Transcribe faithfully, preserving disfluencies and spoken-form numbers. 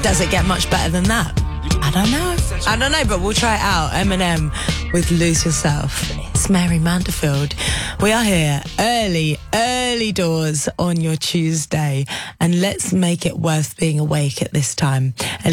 Does it get much better than that? I don't know. I don't know, but we'll try it out. Eminem with Lose Yourself. It's Mary Manderfield. We are here early, early doors on your Tuesday, and let's make it worth being awake at this time.